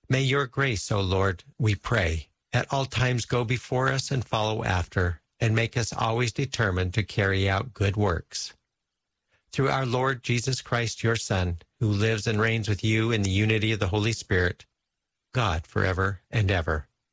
May your grace, O Lord, we pray, at all times go before us and follow after, and make us always determined to carry out good works. Through our Lord Jesus Christ, your Son, who lives and reigns with you in the unity of the Holy Spirit, God forever and ever.